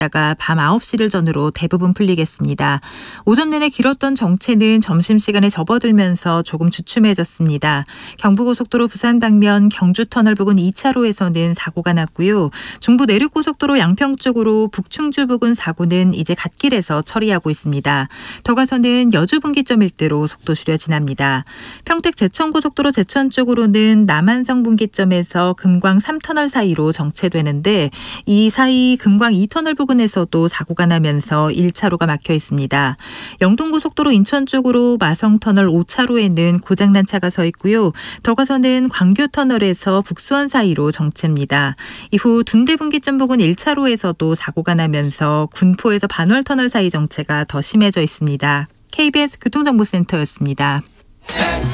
다가 밤 9시를 전후로 대부분 풀리겠습니다. 오전 내내 길었던 정체는 점심시간에 접어들면서 조금 주춤해졌습니다. 경부고속도로 부산 방면 경주터널 부근 2차로에서는 사고가 났고요. 중부 내륙고속도로 양평 쪽으로 북충주 부근 사고는 이제 갓길에서 처리하고 있습니다. 더 가서는 여주 분기점 일대로 속도 줄여 지납니다. 평택 제천고속도로 제천 쪽으로는 남한성 분기점에서 금광 3터널 사이로 정체되는데 이 사이 금광 2터널 부근에서도 사고가 나면서 1차로가 막혀 있습니다. 영동고속도로 인천 쪽으로 마성터널 5차로에는 고장난 차가 서 있고요. 더 가서는 광교터널에서 북수원 사이로 정체입니다. 이후 둔대 분기점 부근 1차로에서도 사고가 나면서 군포에서 반월터널 사이 정체가 더 심해져 있습니다. KBS 교통정보센터였습니다.